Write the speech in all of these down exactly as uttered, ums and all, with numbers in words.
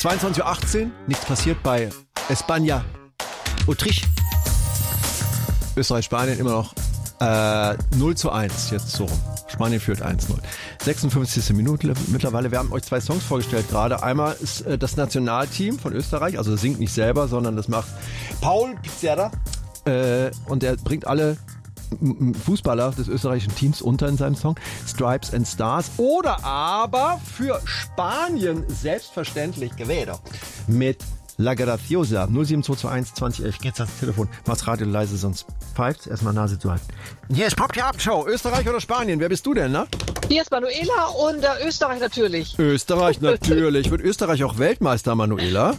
zweiundzwanzig Uhr achtzehn, nichts passiert bei España. Autriche. Österreich, Spanien immer noch äh, null zu eins, jetzt so rum. Spanien führt eins null. sechsundfünfzigste Minute mittlerweile. Wir haben euch zwei Songs vorgestellt gerade. Einmal ist äh, das Nationalteam von Österreich, also singt nicht selber, sondern das macht Paul Pizzerra. Äh, und er bringt alle Fußballer des österreichischen Teams unter in seinem Song Stripes and Stars. Oder aber für Spanien selbstverständlich Quevedo mit La Graciosa. null sieben zwei zwei eins zwanzig elf. Geht's ans Telefon. Mach's Radio leise, sonst pfeift's. Erstmal Nase zu halten. Hier ist Pop die Abendshow. Österreich oder Spanien? Wer bist du denn, ne? Hier ist Manuela und äh, Österreich natürlich. Österreich natürlich. Wird Österreich auch Weltmeister, Manuela?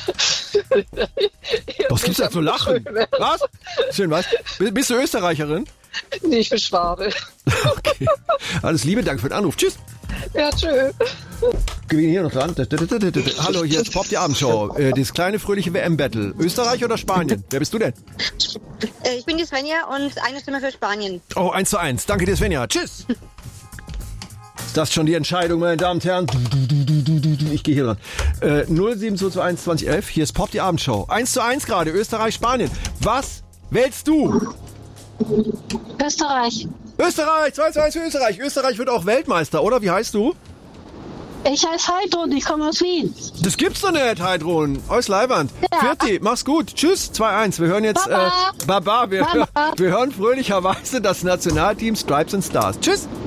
Was gibt's da zu lachen? Was? Schön, was? Bist du Österreicherin? Nee, ich bin Schwabe. Okay. Alles Liebe, danke für den Anruf. Tschüss. Ja, tschö. Gewinn hier noch dran. Hallo, hier ist Pop die Abendshow. Äh, das kleine fröhliche W M-Battle. Österreich oder Spanien? Wer bist du denn? Ich bin die Svenja und eine Stimme für Spanien. Oh, eins zu eins. Danke dir, Svenja. Tschüss. Ist das schon die Entscheidung, meine Damen und Herren? Ich gehe hier dran. Äh, null sieben zwei zwei eins zwanzig elf. Hier ist Pop die Abendshow. eins zu eins gerade. Österreich, Spanien. Was wählst du? Österreich. Österreich. zwei zu eins für Österreich. Österreich wird auch Weltmeister, oder? Wie heißt du? Ich heiße Heidrun, ich komme aus Wien. Das gibt's doch nicht, Heidrun. Aus Leiwand. Ja. Vierti, mach's gut. Tschüss, zwei eins. Wir hören jetzt... Baba. Äh, Baba. Wir, Baba. wir hören fröhlicherweise das Nationalteam Stripes and Stars. Tschüss.